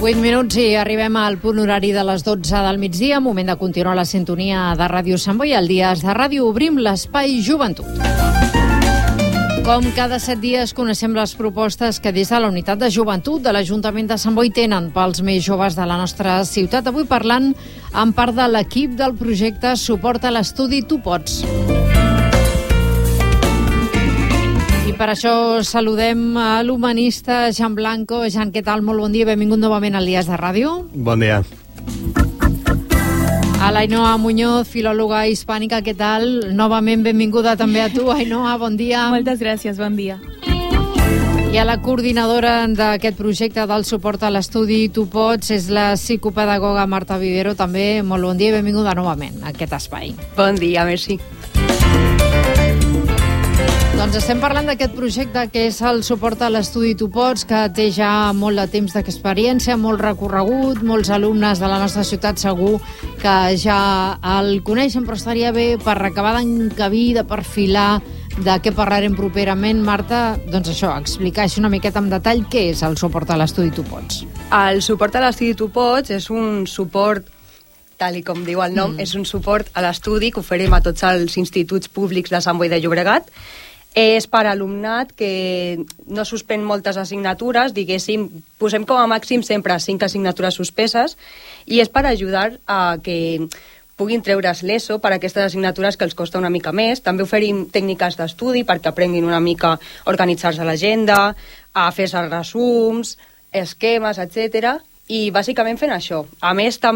8 minuts i arribem al punt horari de les 12 del migdia, moment de continuar la sintonia de Ràdio Sant Boi. Al Dies de Ràdio obrim l'espai Joventut. Com cada 7 dies coneixem les propostes que des de la Unitat de Joventut de l'Ajuntament de Sant Boi tenen pels més joves de la nostra ciutat. Avui parlant en part de l'equip del projecte Suport a l'Estudi Tu Pots. I per això saludem a l'humanista Jan Blanco. Jan, què tal? Molt bon dia, benvingut novament al Dies de Ràdio. Bon dia. A l'Ainoa Muñoz, filòloga hispànica, què tal? Novament benvinguda també a tu, Ainoa, bon dia. Moltes gràcies, bon dia. I a la coordinadora d'aquest projecte del suport a l'estudi Tu Pots és la psicopedagoga Marta Vivero, també molt bon dia i benvinguda novament a aquest espai. Bon dia, merci. Doncs estem parlant d'aquest projecte que és el suport a l'estudi Tu Pots, que té ja molt de temps d'experiència, molt recorregut, molts alumnes de la nostra ciutat segur que ja el coneixen, però estaria bé per acabar d'encabir, de perfilar de què parlarem properament. Marta, doncs això, explicar així una miqueta en detall què és el suport a l'estudi Tu Pots. El suport a l'estudi Tu Pots és un suport, tal com diu el nom, és un suport a l'estudi que oferim a tots els instituts públics de Sant Boi de Llobregat. És per alumnat que no suspèn moltes assignatures, diguéssim, posem com a màxim sempre 5 assignatures suspeses, i és per ajudar a que puguin treure's l'ESO per aquestes assignatures que els costa una mica més. També oferim tècniques d'estudi perquè aprenguin una mica a organitzar-se a l'agenda, a fer-se resums, esquemes, etc. I bàsicament fent això. A més, també